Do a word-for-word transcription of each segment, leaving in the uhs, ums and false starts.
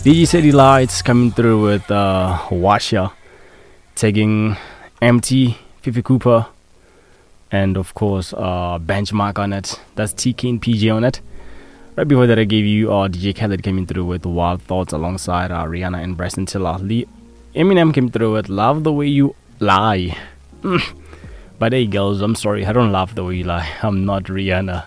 D J City Lights coming through with uh, Washa, taking Empty, Fifi Cooper, and of course uh, Benchmark on it. That's T K and P J on it. Right before that, I gave you uh, D J Khaled coming through with Wild Thoughts alongside uh, Rihanna and Bryson Tiller. Lee Eminem came through with Love the Way You Lie. Mm. But hey, girls, I'm sorry, I don't love the way you lie. I'm not Rihanna.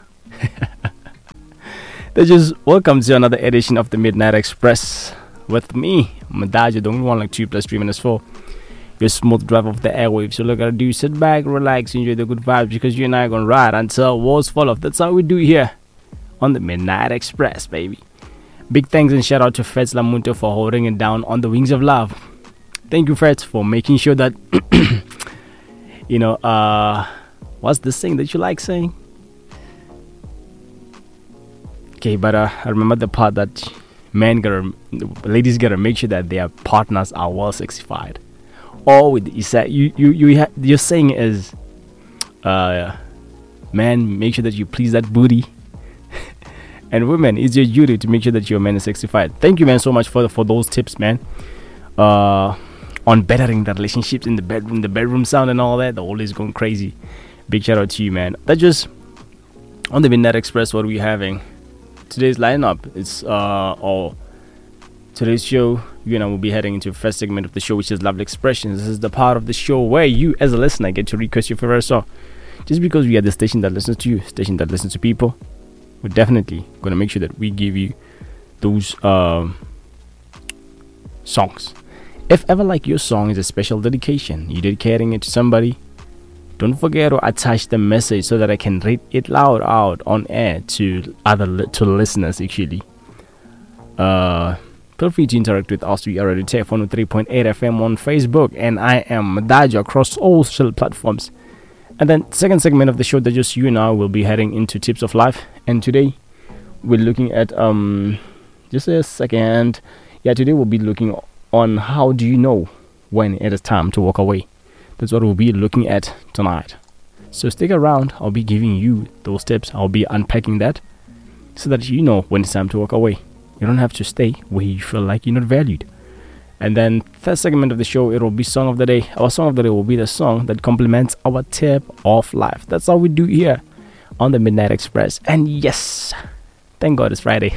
They just welcome to another edition of the Midnight Express with me, Madaja. The only one like two plus three minutes four. Your smooth drive of the airwaves. So look, I do sit back, relax, enjoy the good vibes because you and I are gonna ride until walls fall off. That's how we do here on the Midnight Express, baby. Big thanks and shout out to Fetz Lamunto for holding it down on the wings of love. Thank you, Fetz, for making sure that you know, uh, what's this thing that you like saying? Okay, but uh, I remember the part that men gotta, ladies gotta make sure that their partners are well sexified. Or with you said you you you ha- you're saying is, uh, man, make sure that you please that booty, and women, it's your duty to make sure that your man is sexified. Thank you, man, so much for for those tips, man. Uh, on bettering the relationships in the bedroom, the bedroom sound and all that. The old is going crazy. Big shout out to you, man. That just on the Midnight Express. What are we having? Today's lineup, it's uh or today's show, you know, we'll be heading into the first segment of the show, which is Lovely Expressions. This is the part of the show where you as a listener get to request your favorite song. Just because we are the station that listens to you, station that listens to people, we're definitely gonna make sure that we give you those um songs. If ever like your song is a special dedication, you're dedicating it to somebody, don't forget to attach the message so that I can read it loud out on air to other li- to listeners. Actually, uh, feel free to interact with us. We are already Tech one oh three point eight F M on Facebook, and I am Madaja across all social platforms. And then second segment of the show, that just you and I will be heading into tips of life. And today we're looking at um, just a second. Yeah, today we'll be looking on how do you know when it is time to walk away. That's what we'll be looking at tonight. So stick around. I'll be giving you those tips. I'll be unpacking that so that you know when it's time to walk away. You don't have to stay where you feel like you're not valued. And then third segment of the show, it will be Song of the Day. Our Song of the Day will be the song that complements our tip of life. That's how we do here on the Midnight Express. And yes, thank God it's Friday.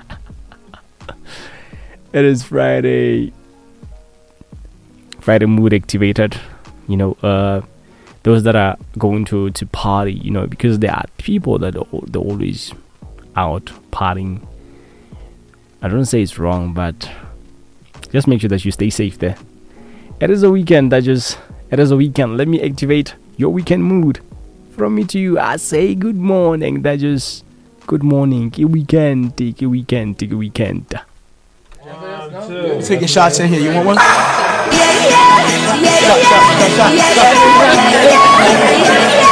It is Friday. Friday mood activated. You know, uh, those that are going to, to party, you know, because there are people that are they're always out partying. I don't say it's wrong, but just make sure that you stay safe there. It is a weekend. That just it is a weekend. Let me activate your weekend mood. From me to you, I say good morning. That just good morning. Take a weekend. Take a weekend. Take a weekend. One, taking shots in here. You want one? Yeah, yeah, yeah, yeah, yeah, yeah, yeah, yeah, yeah, yeah, yeah, yeah.